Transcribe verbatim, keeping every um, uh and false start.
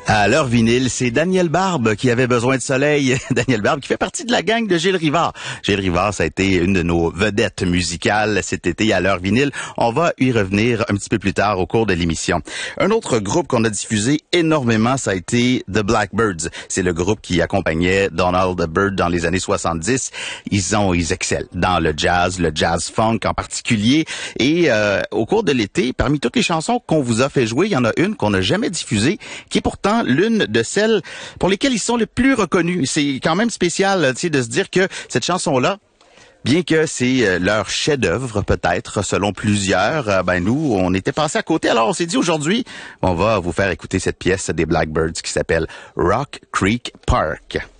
À l'heure vinyle, c'est Daniel Barbe qui avait besoin de soleil. Daniel Barbe qui fait partie de la gang de Gilles Rivard. Gilles Rivard, ça a été une de nos vedettes musicales cet été à l'heure vinyle. On va y revenir un petit peu plus tard au cours de l'émission. Un autre groupe qu'on a diffusé énormément, ça a été The Blackbirds. C'est le groupe qui accompagnait Donald Byrd dans les années soixante-dix. Ils ont, ils excellent dans le jazz, le jazz funk en particulier. Et euh, au cours de l'été, parmi toutes les chansons qu'on vous a fait jouer, il y en a une qu'on n'a jamais diffusée, qui est pourtant l'une de celles pour lesquelles ils sont les plus reconnus. C'est quand même spécial, tu sais, de se dire que cette chanson-là, bien que c'est leur chef-d'œuvre, peut-être, selon plusieurs, ben nous, on était passés à côté. Alors, on s'est dit aujourd'hui, on va vous faire écouter cette pièce des Blackbirds qui s'appelle Rock Creek Park.